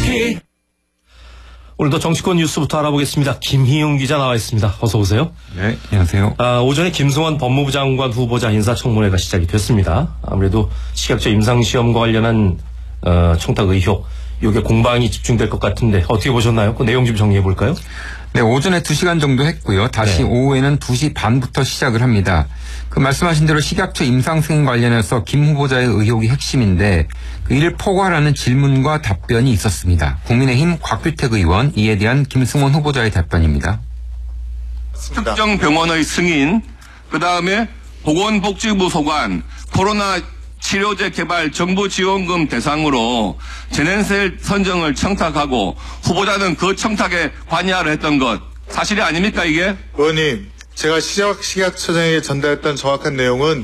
TV. 오늘도 정치권 뉴스부터 알아보겠습니다. 김희용 기자 나와 있습니다. 어서 오세요. 네, 안녕하세요. 오전에 김승원 법무부 장관 후보자 인사청문회가 시작이 됐습니다. 아무래도 식약처 임상시험과 관련한 청탁 의혹, 이게 공방이 집중될 것 같은데 어떻게 보셨나요? 그 내용 좀 정리해 볼까요? 네, 오전에 2시간 정도 했고요. 다시 오후에는 2시 반부터 시작을 합니다. 그 말씀하신 대로 식약처 임상승인 관련해서 김 후보자의 의혹이 핵심인데 이를 포괄하는 질문과 답변이 있었습니다. 국민의힘 곽규택 의원, 이에 대한 김승원 후보자의 답변입니다. 특정 병원의 승인, 그다음에 보건복지부 소관, 코로나 치료제 개발 정부 지원금 대상으로 제넨셀 선정을 청탁하고 후보자는 그 청탁에 관여를 했던 것 사실이 아닙니까 이게? 의원님, 제가 식약처장에게 전달했던 정확한 내용은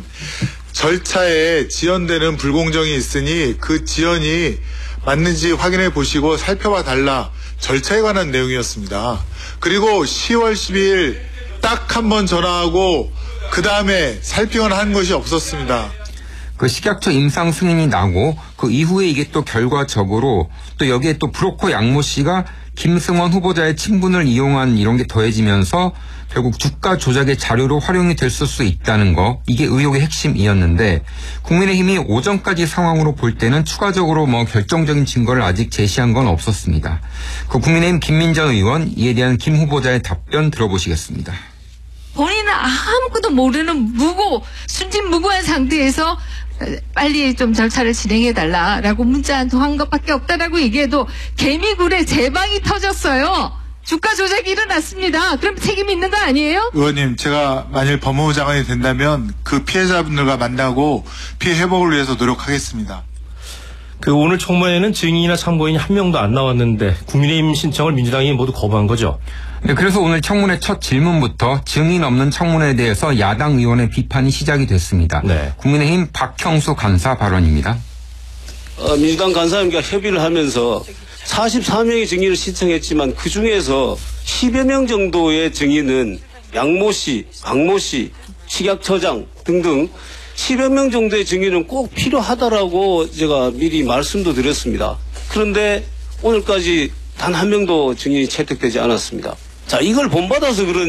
절차에 지연되는 불공정이 있으니 그 지연이 맞는지 확인해 보시고 살펴봐 달라, 절차에 관한 내용이었습니다. 그리고 10월 12일 딱 한 번 전화하고 그 다음에 살피거나 한 것이 없었습니다. 그 식약처 임상 승인이 나고 그 이후에 이게 또 결과적으로 또 여기에 또 브로커 양모 씨가 김승원 후보자의 친분을 이용한 이런 게 더해지면서 결국 주가 조작의 자료로 활용이 됐을 수 있다는 거, 이게 의혹의 핵심이었는데 국민의힘이 오전까지 상황으로 볼 때는 추가적으로 결정적인 증거를 아직 제시한 건 없었습니다. 그 국민의힘 김민정 의원, 이에 대한 김 후보자의 답변 들어보시겠습니다. 본인은 아무것도 모르는 순진무구한 상태에서 빨리 좀 절차를 진행해달라라고 문자 한 통 한 것밖에 없다라고 얘기해도 개미굴에 제방이 터졌어요. 주가 조작이 일어났습니다. 그럼 책임 있는 거 아니에요? 의원님, 제가 만일 법무부 장관이 된다면 그 피해자분들과 만나고 피해 회복을 위해서 노력하겠습니다. 오늘 청문회에는 증인이나 참고인이 한 명도 안 나왔는데 국민의힘 신청을 민주당이 모두 거부한 거죠? 네, 그래서 오늘 청문회 첫 질문부터 증인 없는 청문회에 대해서 야당 의원의 비판이 시작이 됐습니다. 네. 국민의힘 박형수 간사 발언입니다. 민주당 간사님과 협의를 하면서 44명의 증인을 신청했지만 그중에서 10여 명 정도의 증인은 양모 씨, 박모 씨, 식약처장 등등 10여 명 정도의 증인은 꼭 필요하다라고 제가 미리 말씀도 드렸습니다. 그런데 오늘까지 단 한 명도 증인이 채택되지 않았습니다. 자, 이걸 본받아서 그런